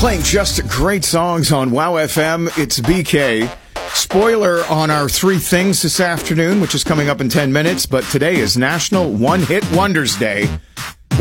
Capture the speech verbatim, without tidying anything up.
Playing just great songs on Wow F M. It's B K. Spoiler on our three things this afternoon, which is coming up in ten minutes, but today is National One Hit Wonders Day.